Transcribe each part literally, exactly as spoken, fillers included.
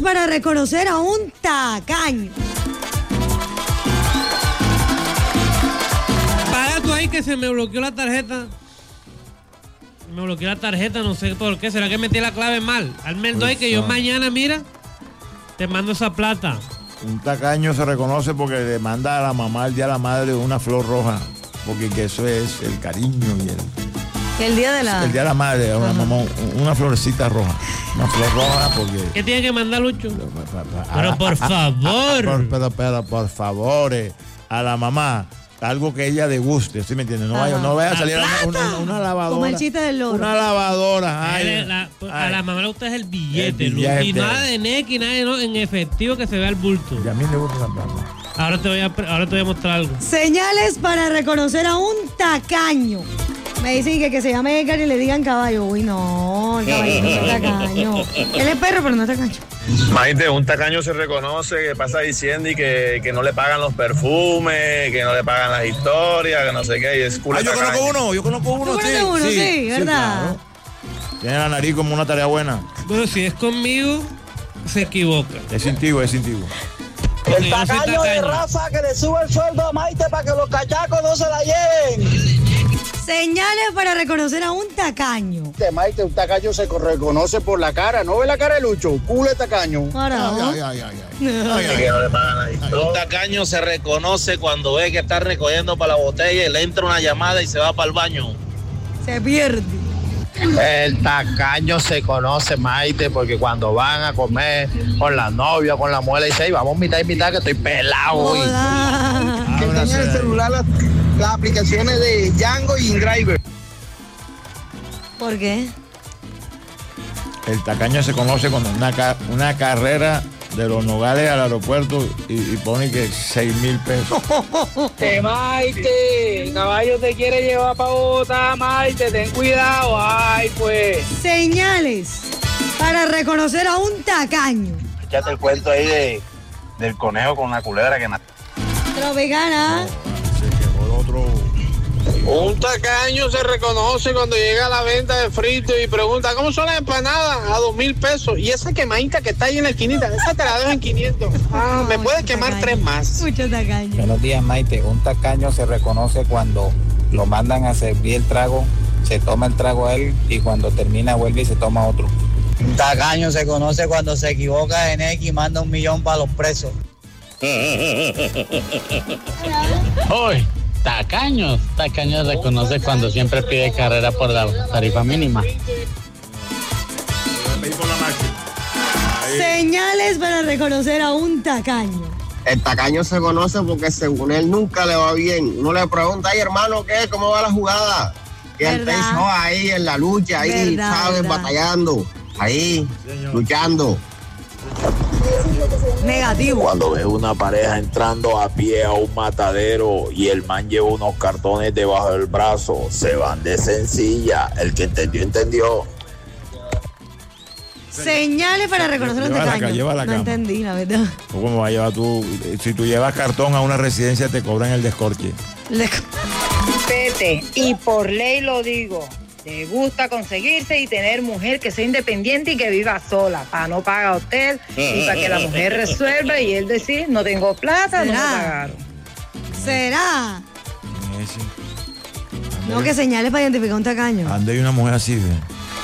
Señales para reconocer a un tacaño. Paga tú ahí que se me bloqueó la tarjeta. Me bloqueó la tarjeta, no sé por qué. ¿Será que metí la clave mal? Hazme el doy que yo mañana, mira, te mando esa plata. Un tacaño se reconoce porque le manda a la mamá el día de la madre una flor roja. Porque que eso es el cariño y el... El día de la... El día de la madre, una, mamá, una florecita roja. Una flor roja porque... ¿Qué tiene que mandar, Lucho? A, pero por a, a, favor. A, a, pero, pero por favor, eh, a la mamá... Algo que ella le guste, ¿sí me entiendes? No vaya, no vaya a salir una, una, una lavadora. Como el chiste del loro. Una lavadora. Ay, la, ay. A la mamá le gusta es el billete, el billete. Y nada de nequi, nada de no, en efectivo que se vea el bulto. Y a mí le gusta la plata. Ahora te voy a, ahora te voy a mostrar algo. Señales para reconocer a un tacaño. Me dicen que, que se llame Edgar y le digan caballo. Uy, no, el caballo no es tacaño. Él es perro, pero no es tacaño. Maite, un tacaño se reconoce que pasa diciendo y que, que no le pagan los perfumes, que no le pagan las historias, que no sé qué. Y es culo ah, yo tacaño. conozco uno, yo conozco uno, ¿Tú sí. conoces uno? Sí, sí, ¿verdad? Claro. Tiene la nariz como una tarea buena. Bueno, si es conmigo, se equivoca. Es intivo, es intivo. El tacaño de raza que le sube el sueldo a Maite para que los cachacos no se la lleven. Señales para reconocer a un tacaño. De Maite, un tacaño se reconoce por la cara. ¿No ve la cara de Lucho? Culo de tacaño. Para, ay, ay, ay, ay, ay. ay, ay, Que no le pagan las historias. Un tacaño se reconoce cuando ve que está recogiendo para la botella y le entra una llamada y se va para el baño. Se pierde. El tacaño se conoce, Maite, porque cuando van a comer con la novia, con la muela, dice, vamos mitad y mitad que estoy pelado hoy. Que tenga en el celular las, las aplicaciones de Django y InDriver. ¿Por qué? El tacaño se conoce cuando una, una carrera de los Nogales al aeropuerto y, y pone que seis mil pesos. Te Maite, el caballo te quiere llevar para Bogotá, Maite, ten cuidado, ay pues. Señales para reconocer a un tacaño. Échate el cuento ahí de, del conejo con la culebra que nació. Tropicana. Se quedó el otro. Un tacaño se reconoce cuando llega a la venta de frito y pregunta, ¿cómo son las empanadas? A dos mil pesos. Y esa quemadita que está ahí en la esquinita, esa te la dejo en quinientos. Ah, me puedes quemar tres más. Mucho tacaño. Buenos días, Maite. Un tacaño se reconoce cuando lo mandan a servir el trago, se toma el trago a él y cuando termina vuelve y se toma otro. Un tacaño se conoce cuando se equivoca en X y manda un millón para los presos. Hoy. Tacaños, tacaños reconoce cuando siempre pide carrera por la tarifa mínima. Señales para reconocer a un tacaño. El tacaño se conoce porque según él nunca le va bien. Uno le pregunta, ay hermano, ¿qué? ¿Cómo va la jugada? Y él empezó ahí en la lucha, ahí, ¿verdad, ¿sabes? verdad? Batallando, ahí, señor, luchando. Negativo. Cuando ves una pareja entrando a pie a un matadero y el man lleva unos cartones debajo del brazo, se van de sencilla. El que entendió, entendió. Señales para reconocer a un Lleva la tacaño. ca- lleva la No cama. entendí, la verdad. ¿Cómo va a llevar tú? Si tú llevas cartón a una residencia, te cobran el descorche. Le- Tete, y por ley lo digo, le gusta conseguirse y tener mujer que sea independiente y que viva sola, para no pagar hotel y para que la mujer resuelva y él decir, no tengo plata, no me ¿Será? pagaron. ¿Será? Ese. No, que señales para identificar un tacaño. Ande y una mujer así, ¿ve?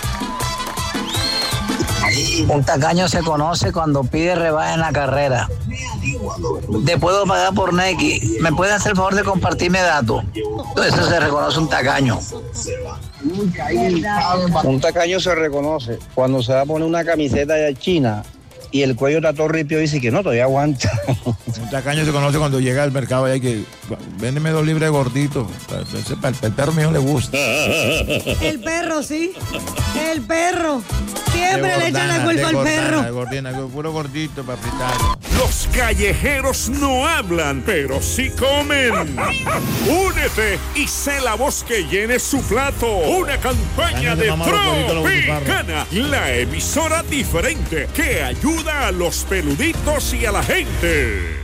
Un tacaño se conoce cuando pide rebaja en la carrera. Te puedo pagar por Nequi. ¿Me puedes hacer el favor de compartirme datos? Eso se reconoce un tacaño. Un tacaño se reconoce cuando se va a poner una camiseta de China y el cuello está todo ripio y dice que no, todavía aguanta. Un tacaño se conoce cuando llega al mercado y hay que... Véndeme dos libres gorditos. El, el perro mío le gusta. El perro, sí. El perro. Siempre le echan la culpa al perro. De gordina, puro gordito para fritarlo. Los callejeros no hablan, pero sí comen. Únete y sé la voz que llene su plato. Una campaña de Tropicana, la emisora diferente que ayuda a los peluditos y a la gente.